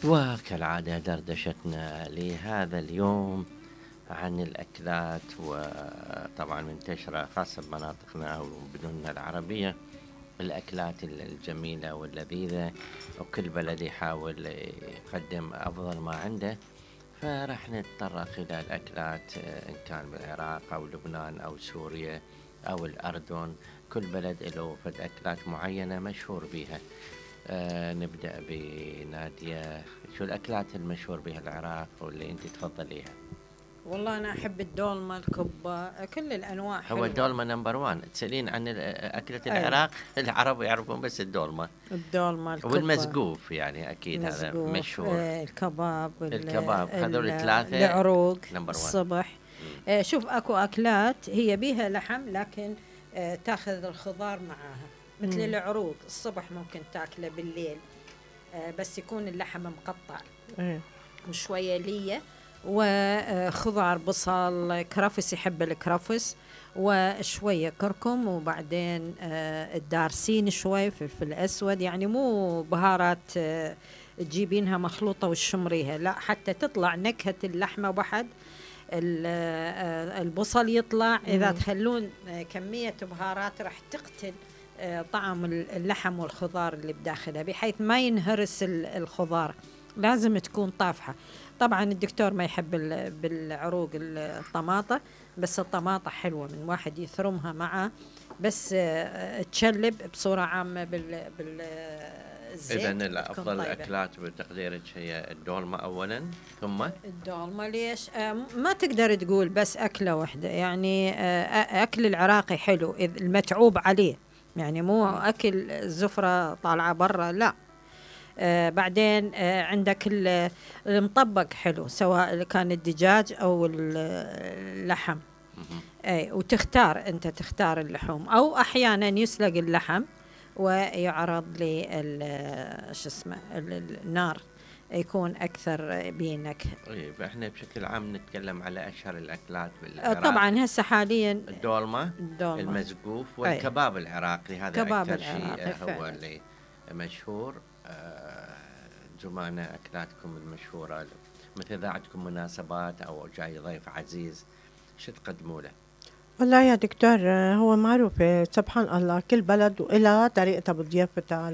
وكالعادة دردشتنا لهذا اليوم عن الأكلات، وطبعا منتشرة خاصة بمناطقنا أو بلدننا العربية، الأكلات الجميلة واللذيذة، وكل بلد يحاول يقدم أفضل ما عنده. فرح نتطرق إلى الأكلات إن كان بالعراق أو لبنان أو سوريا أو الأردن، كل بلد له فد أكلات معينة مشهور بها. نبدأ بنادية، شو الأكلات المشهور بها العراق واللي أنت تفضليها؟ والله أنا أحب الدولمة، الكبة، كل الأنواع هو حلوة. الدولمة نمبر 1. تسألين عن أكلة العراق العرب يعرفون بس الدولمة الكبة والمزقوف، يعني أكيد هذا مشهور. الكباب هذول الثلاثة العروق نمبر 1 الصبح. شوف أكو أكلات هي بيها لحم لكن تاخذ الخضار معاها، مثل العروق الصبح ممكن تاكله بالليل، بس يكون اللحم مقطع وشوية ليه وخضار، بصل، كرفس، يحب الكرفس، وشوية كركم، وبعدين الدارسين، شوي فلفل أسود، يعني مو بهارات تجيبينها مخلوطة والشمريها، لا، حتى تطلع نكهة اللحمة بعد البصل يطلع. إذا تخلون كمية بهارات راح تقتل طعم اللحم والخضار اللي بداخلها، بحيث ما ينهرس الخضار، لازم تكون طافحة. طبعا الدكتور ما يحب بالعروق الطماطة، بس الطماطة حلوة من واحد يثرمها معه، بس تشلب بصورة عامة بالزيت. إذن الأفضل الأكلات بتقديرك هي الدولمة أولا، ثم الدولمة. ليش ما تقدر تقول بس أكلة واحدة؟ يعني أكل العراقي حلو إذ المتعوب عليه، يعني مو أكل الزفرة طالعة برا، لا. بعدين عندك المطبق حلو، سواء كان الدجاج أو اللحم. وتختار، أنت تختار اللحوم، أو أحيانا يسلق اللحم ويعرض شو اسمه النار، يكون أكثر بينك. طيب احنا بشكل عام نتكلم على أشهر الأكلات بالعراق. طبعا هسه حاليا الدولمة، المزقوف، والكباب العراقي، هذا أكثر شيء هو اللي مشهور. جمعنا أكلاتكم المشهورة، مثل إذا عندكم مناسبات أو جاي ضيف عزيز شو تقدموا له؟ والله يا دكتور، هو معروف سبحان الله كل بلد وإلها طريقتها بضيافتها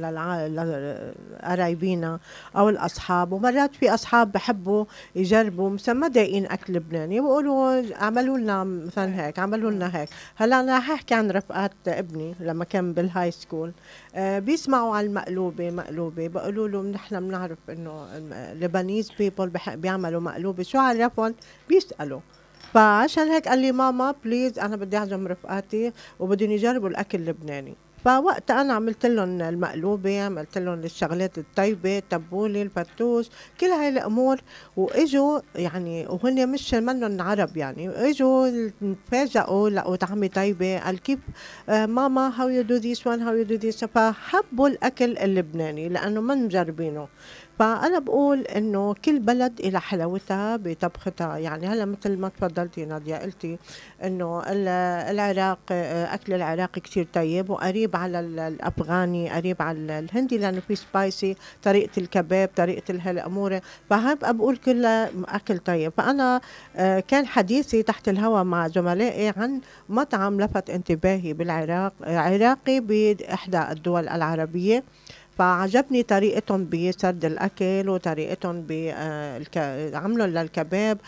لقرايبينا أو الأصحاب. ومرات في أصحاب بحبوا يجربوا ما دايقين أكل لبناني، بيقولوا عملوا لنا مثلا هيك، عملوا لنا هيك. هلا أنا حاحكي عن رفقات ابني لما كان بالهاي سكول، بيسمعوا على مقلوبة بيقولوا له نحن بنعرف إنه لبنانيز بيبل بيعملوا مقلوبة، شو عرفهم؟ بيسألوا. فعشان هيك قال لي ماما بليز أنا بدي أعزم رفقاتي وبدهم يجربوا الأكل اللبناني. فوقت أنا عملت لهم المقلوبة، عملت لهم الشغلات الطيبة، التبولة، الفتوش، كل هاي الأمور، وإجوا يعني وهن مش منهم عرب، يعني إجوا تفاجئوا لقوا طعمة طيبة. قال كيف ماما how you do this one how you do this. فحبوا الأكل اللبناني لأنه ما مجربينه. فأنا بقول إنه كل بلد إلى حلاوتها بطبختها. يعني هلا مثل ما تفضلتي نادية قلتي إنه العراق أكل العراقي كتير طيب وقريب على الأفغاني، قريب على الهندي لأنه في سبايسي، طريقة الكباب، طريقة هالأمور. فهبقى بقول كلها أكل طيب. فأنا كان حديثي تحت الهواء مع زملائي عن مطعم لفت انتباهي بالعراق، عراقي بإحدى الدول العربية. فعجبني طريقتهم بسرد الأكل وطريقتهم بعملهم للكباب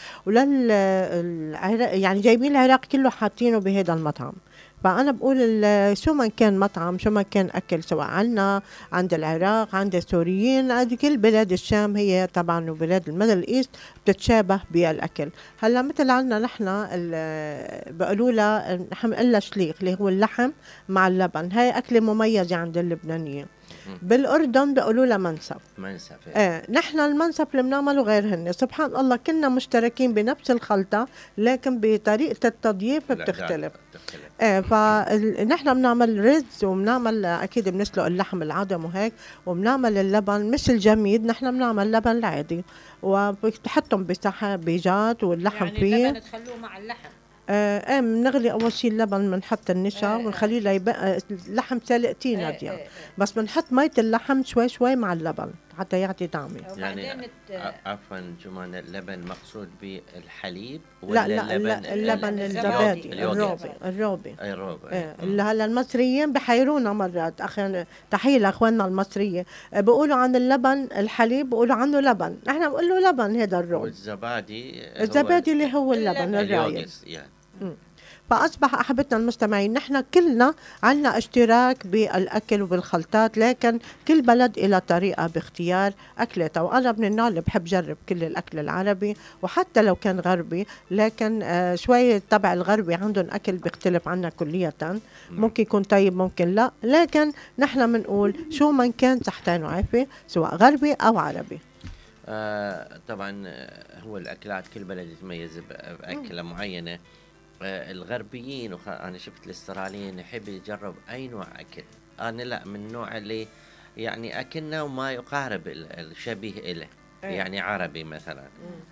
يعني جايبين العراق كله حاطينه بهذا المطعم. فأنا بقول شو ما كان مطعم، شو ما كان أكل، سواء عنا عند العراق، عند السوريين، عند كل بلاد الشام، هي طبعا وبلاد الميدل إيست بتتشابه بالأكل. هلا مثل عنا نحن بقولوا لها نحن قلنا شليق اللي هو اللحم مع اللبن، هاي أكلة مميزة عند اللبنانيين. بالأردن بيقولوا لها منسف. نحن المنسف اللي بنعمله غير هن. سبحان الله كنا مشتركين بنفس الخلطة لكن بطريقة التضييف بتختلف. فنحن بنعمل رز وبنعمل أكيد بنسلق اللحم العظم وهيك، وبنعمل اللبن مش الجميد، نحن بنعمل لبن العادي وبتحطهم بصحة بيجات واللحم يعني فيه. اللبن تخلوه مع اللحم. بنغلي اول شيء اللبن، بنحط النشا ونخليه ليبقى اللحم سلقتين نادية. بس بنحط مية اللحم شوي شوي مع اللبن حتى يعطي طعمه. يعني عفوا جمان، اللبن مقصود بالحليب لا لا اللبن الزبادي الروبي. اللي هلا المصريين بحيرونا مرات، تحية لاخواننا المصريين بيقولوا عن اللبن الحليب، بيقولوا عنه لبن، نحن بنقول له لبن. هذا الروب الزبادي اللي هو اللبن الرايق يعني. فأصبح أحبتنا المستمعين نحن كلنا عنا اشتراك بالأكل وبالخلطات، لكن كل بلد إلى طريقة باختيار أكلتها. وأنا من النوع اللي بحب جرب كل الأكل العربي وحتى لو كان غربي، لكن شوية طبع الغربي عندهم أكل بيختلف عنا كلية، ممكن يكون طيب ممكن لا، لكن نحن بنقول شو من كان صحتين وعافية سواء غربي أو عربي. طبعا هو الأكلات كل بلد يتميز بأكلة معينة. الغربيين أنا شفت الأستراليين يحب يجرب أي نوع أكل. أنا لا، من النوع اللي يعني أكلنا وما يقارب الشبيه إله، يعني عربي مثلا.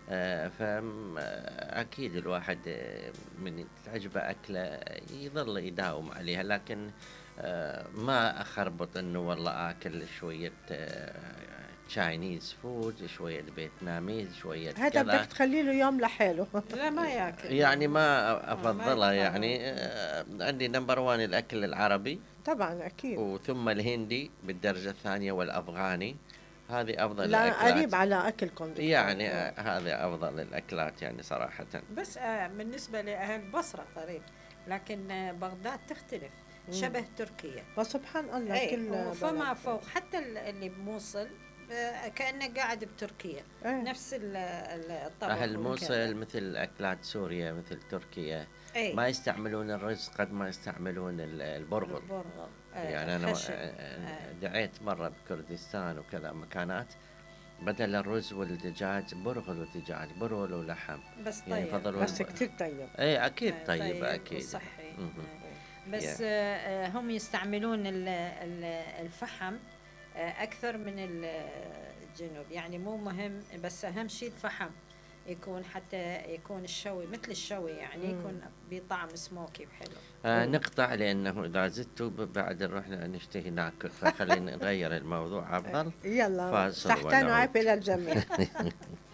فأكيد الواحد من تعجبه أكله يظل يداوم عليها، لكن ما أخربط إنه والله أكل شوية تشاينيز فود، شوية فيتناميز، شوية هذا بدك تخلي له يوم لحاله. لا ما ياكل يعني ما أفضلها. يعني عندي نمبر 1 الأكل العربي طبعا أكيد، وثم الهندي بالدرجة الثانية، والأفغاني. هذه أفضل لا الأكلات. قريب على أكلكم يعني هذه أفضل الأكلات يعني صراحة. بس بالنسبة لأهل بصرة قريب، لكن بغداد تختلف، شبه تركيا. وسبحان الله كل فما فوق، حتى اللي بموصل كأنه قاعد بتركيا. نفس الطبخ. أهل موصل مثل أكلات سوريا مثل تركيا ما يستعملون الرز قد ما يستعملون البرغل. يعني أنا دعيت مرة بكردستان وكذا مكانات، بدل الرز والدجاج برغل ودجاج، برغل ولحم. بس طيب يعني بس كتير طيب. أكيد طيب أكيد صحي. بس هم يستعملون الفحم أكثر من الجنوب، يعني مو مهم، بس أهم شيء الفحم يكون، حتى يكون الشوي مثل الشوي، يعني يكون بطعم سموكي وحلو. نقطع لأنه إذا زدتوا بعد نروح نشتهي ناكل، فخلينا نغير الموضوع أفضل. يلا صحتين وعافية للجميع.